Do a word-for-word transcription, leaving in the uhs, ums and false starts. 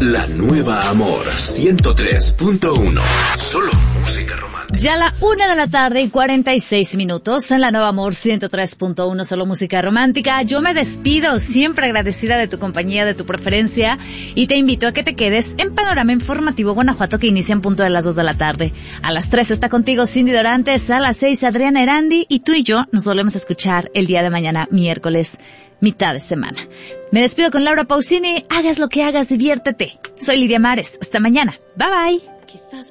La nueva Amor ciento tres punto uno. Solo música romántica. Ya la una de la tarde y cuarenta y seis minutos en la nueva Amor ciento tres punto uno, solo música romántica. Yo me despido, siempre agradecida de tu compañía, de tu preferencia, y te invito a que te quedes en Panorama Informativo Guanajuato, que inicia en punto de las dos de la tarde. A las tres está contigo Cindy Dorantes, a las seis Adriana Erandi, y tú y yo nos volvemos a escuchar el día de mañana, miércoles, mitad de semana. Me despido con Laura Pausini. Hagas lo que hagas, diviértete. Soy Lidia Mares. Hasta mañana. Bye bye. Quizás